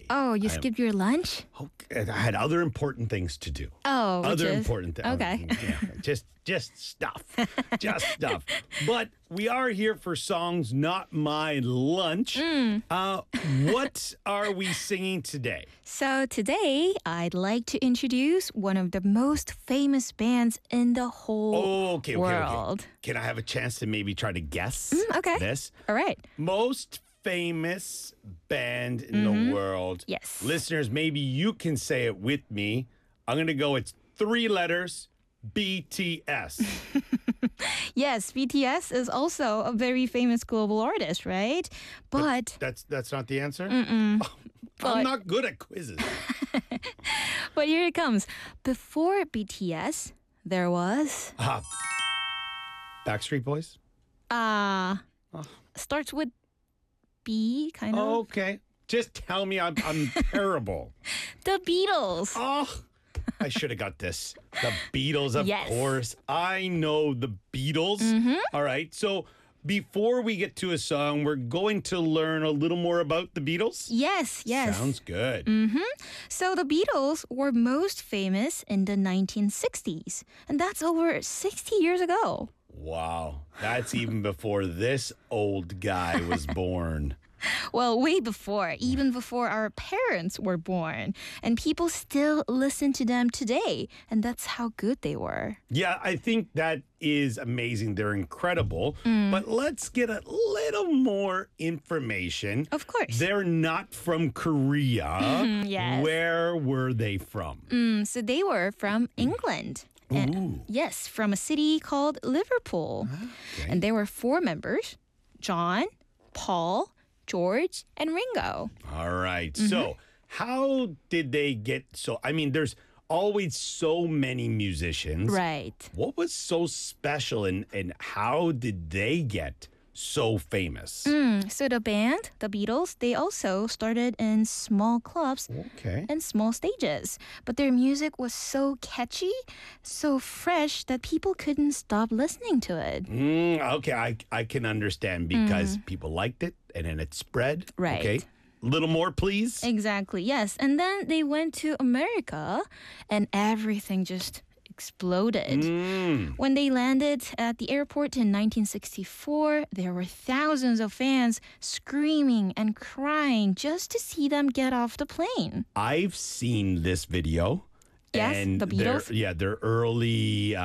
Oh, you skipped your lunch? Okay, I had other important things to do. Oh, which Other is- important things. Okay. Just stuff. Just stuff. But we are here for songs, not my lunch. What are we singing today? So today, I'd like to introduce one of the most famous bands in the whole Okay. world. Can I have a chance to maybe try to guess Okay. this? All right. Most famous band in the world. Yes. Listeners, maybe you can say it with me. I'm going to go, it's 3 letters, BTS. Yes, BTS is also a very famous global artist, right? But That's not the answer? But- I'm not good at quizzes. but here it comes. Before BTS, there was Backstreet Boys? starts with B, kind of. Okay. Just tell me I'm terrible. The Beatles. Oh, I should have got this. The Beatles, of Yes. course. I know the Beatles. All right. So before we get to a song, we're going to learn a little more about the Beatles. Yes. Sounds good. So the Beatles were most famous in the 1960s, and that's over 60 years ago. Wow. That's even before this old guy was born. Well, way before, even before our parents were born. And people still listen to them today, and that's how good they were. Yeah, I think that is amazing. They're incredible. But let's get a little more information. Of course. They're not from Korea. yes. Where were they from? So they were from England. Ooh. Yes, from a city called Liverpool. Okay. And there were 4 members: John, Paul, George, and Ringo. All right. So, how did they get so? I mean, there's always so many musicians. Right. What was so special and how did they get so famous? So the band, the Beatles, they also started in small clubs Okay. and small stages. But their music was so catchy, so fresh that people couldn't stop listening to it. Okay, I can understand because people liked it and then it spread. Right. Okay. Little more, please. Exactly, yes. And then they went to America and everything just exploded. When they landed at the airport in 1964, there were thousands of fans screaming and crying just to see them get off the plane. I've seen this video. Yes, and the Beatles? their early,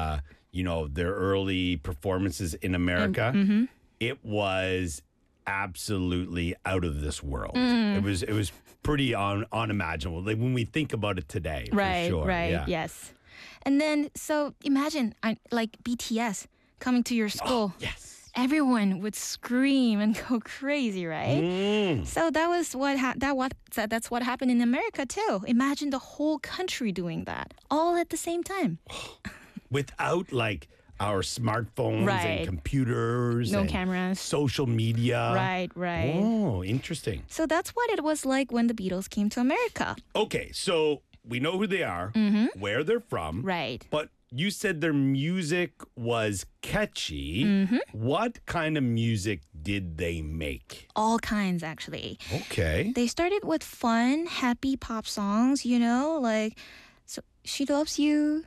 their early performances in America. It was absolutely out of this world. It was pretty unimaginable. Like when we think about it today, Right, for sure. right, Yeah. yes. And then, so imagine, like BTS coming to your school. Yes. Everyone would scream and go crazy, right? So that was that's what happened in America too. Imagine the whole country doing that all at the same time. Without like our smartphones Right. and computers, No and cameras. social media. Right. Oh, interesting. So that's what it was like when the Beatles came to America. Okay, so we know who they are, where they're from. Right. But you said their music was catchy. What kind of music did they make? All kinds, actually. Okay. They started with fun, happy pop songs, like so She Loves You.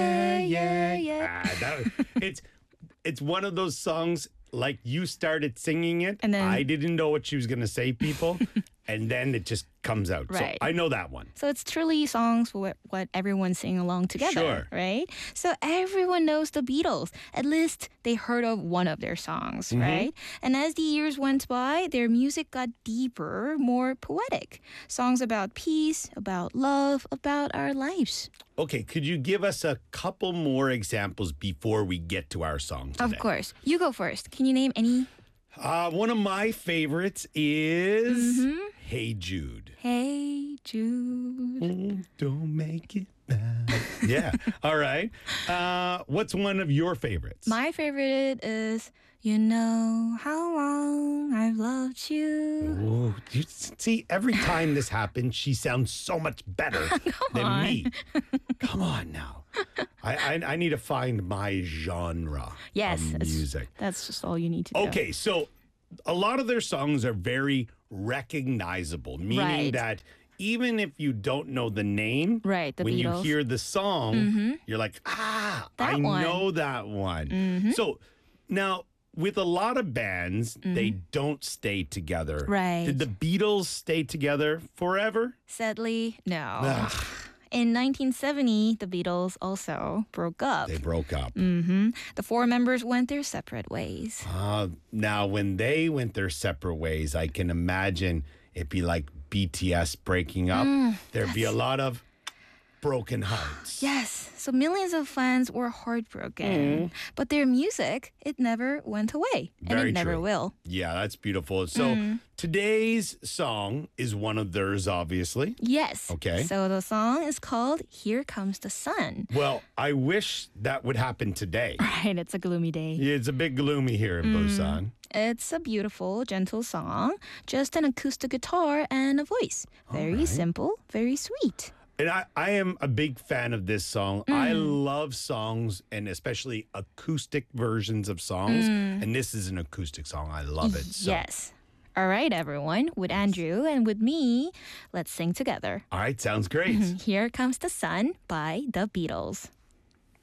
Yeah. It's one of those songs like you started singing it. And then- I didn't know what she was going to say, people. And then it just comes out. Right. So I know that one. So it's truly songs for what everyone's singing along together, Sure. right? So everyone knows the Beatles. At least they heard of one of their songs, right? And as the years went by, their music got deeper, more poetic. Songs about peace, about love, about our lives. Okay, could you give us a couple more examples before we get to our song today? Of course. You go first. Can you name any? One of my favorites is Hey Jude. Hey, Jude. Don't make it bad. Yeah. All right. What's one of your favorites? My favorite is You Know How Long I've Loved You. Ooh, you see, every time this happens, she sounds so much better than me. Come on now. I need to find my genre Yes, of it's- music. That's just all you need to do. Okay, so a lot of their songs are very recognizable, meaning Right. that even if you don't know the name, Right, the when Beatles. you hear the song, you're like, That I one. know that one. So now, with a lot of bands, they don't stay together. Right. Did the Beatles stay together forever? Sadly, no. Ugh, In 1970, the Beatles also broke up. they broke up. The four members went their separate ways. Now, when they went their separate ways, I can imagine it'd be like BTS breaking up. There'd be a lot of broken hearts. Yes, so millions of fans were heartbroken. But their music, it never went away. And Very it never true. will. Yeah, that's beautiful. So today's song is one of theirs, obviously. Yes. Okay. So the song is called Here Comes the Sun. Well, I wish that would happen today. Right, it's a gloomy day. Yeah, it's a bit gloomy here in Busan. It's a beautiful, gentle song. Just an acoustic guitar and a voice. Very simple, very sweet. And I am a big fan of this song. I love songs and especially acoustic versions of songs. And this is an acoustic song. I love it. So. Yes. All right, everyone. With Andrew and with me, let's sing together. All right, sounds great. Here Comes the Sun by the Beatles.